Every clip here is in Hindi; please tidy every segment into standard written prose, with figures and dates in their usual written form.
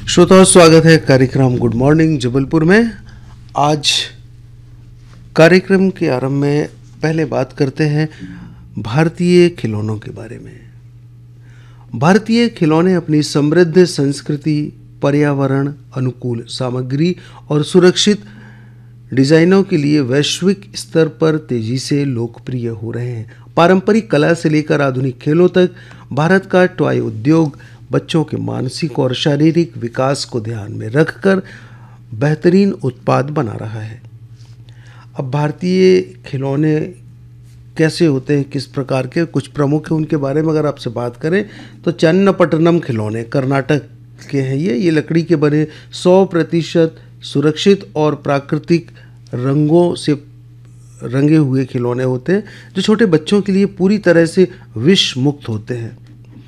श्रोताओं, स्वागत है कार्यक्रम गुड मॉर्निंग जबलपुर में। आज कार्यक्रम के आरंभ में पहले बात करते हैं भारतीय खिलौनों के बारे में। भारतीय खिलौने अपनी समृद्ध संस्कृति, पर्यावरण अनुकूल सामग्री और सुरक्षित डिजाइनों के लिए वैश्विक स्तर पर तेजी से लोकप्रिय हो रहे हैं। पारंपरिक कला से लेकर आधुनिक खेलों तक भारत का टॉय उद्योग बच्चों के मानसिक और शारीरिक विकास को ध्यान में रखकर बेहतरीन उत्पाद बना रहा है। अब भारतीय खिलौने कैसे होते हैं, किस प्रकार के, कुछ प्रमुख हैं उनके बारे में अगर आपसे बात करें तो चन्नपट्टनम खिलौने कर्नाटक के हैं। ये लकड़ी के बने 100% सुरक्षित और प्राकृतिक रंगों से रंगे हुए खिलौने होते हैं जो छोटे बच्चों के लिए पूरी तरह से विष मुक्त होते हैं।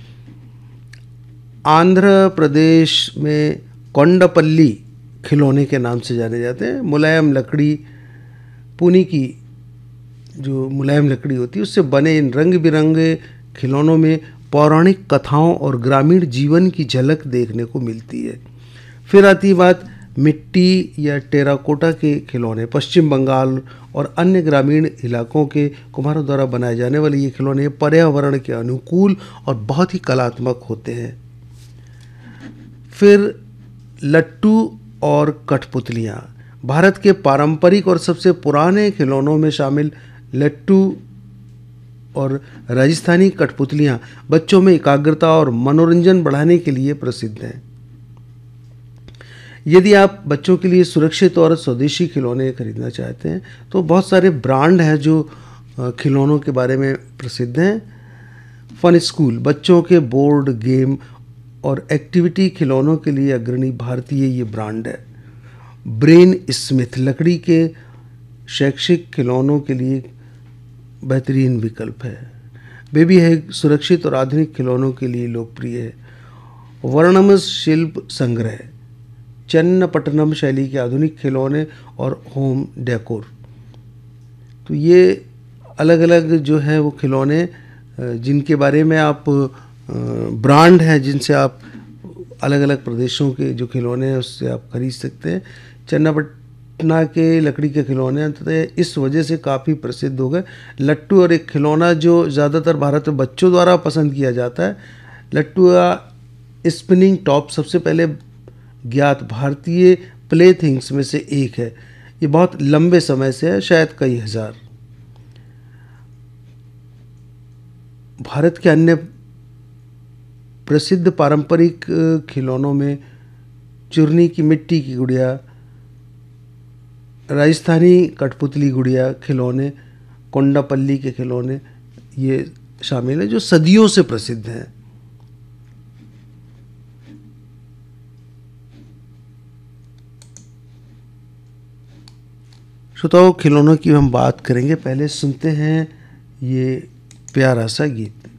आंध्र प्रदेश में कोंडापल्ली खिलौने के नाम से जाने जाते हैं। मुलायम लकड़ी, पुनी की जो मुलायम लकड़ी होती है उससे बने इन रंग बिरंगे खिलौनों में पौराणिक कथाओं और ग्रामीण जीवन की झलक देखने को मिलती है। फिर आती बात मिट्टी या टेराकोटा के खिलौने। पश्चिम बंगाल और अन्य ग्रामीण इलाकों के कुम्हारों द्वारा बनाए जाने वाले ये खिलौने पर्यावरण के अनुकूल और बहुत ही कलात्मक होते हैं। फिर लट्टू और कठपुतलियाँ। भारत के पारंपरिक और सबसे पुराने खिलौनों में शामिल लट्टू और राजस्थानी कठपुतलियाँ बच्चों में एकाग्रता और मनोरंजन बढ़ाने के लिए प्रसिद्ध हैं। यदि आप बच्चों के लिए सुरक्षित और स्वदेशी खिलौने खरीदना चाहते हैं तो बहुत सारे ब्रांड हैं जो खिलौनों के बारे में प्रसिद्ध हैं। फन स्कूल बच्चों के बोर्ड गेम और एक्टिविटी खिलौनों के लिए अग्रणी भारतीय ये ब्रांड है। ब्रेन स्मिथ लकड़ी के शैक्षिक खिलौनों के लिए बेहतरीन विकल्प है। बेबी हैग सुरक्षित और आधुनिक खिलौनों के लिए लोकप्रिय है। वर्णमस शिल्प संग्रह चन्नपट्टनम शैली के आधुनिक खिलौने और होम डेकोर। तो ये अलग अलग जो है वो खिलौने जिनके बारे में आप ब्रांड हैं जिनसे आप अलग अलग प्रदेशों के जो खिलौने हैं उससे आप खरीद सकते हैं। चन्नापट्टना के लकड़ी के खिलौने अंततः इस वजह से काफ़ी प्रसिद्ध हो गए। लट्टू और एक खिलौना जो ज़्यादातर भारत में बच्चों द्वारा पसंद किया जाता है, लट्टू या स्पिनिंग टॉप सबसे पहले ज्ञात भारतीय प्ले थिंग्स में से एक है। ये बहुत लंबे समय से है, शायद कई हजार। भारत के अन्य प्रसिद्ध पारंपरिक खिलौनों में चुरनी की मिट्टी की गुड़िया, राजस्थानी कठपुतली गुड़िया खिलौने, कोंडापल्ली के खिलौने ये शामिल हैं जो सदियों से प्रसिद्ध हैं। श्रोताओं, खिलौनों की हम बात करेंगे, पहले सुनते हैं ये प्यारा सा गीत।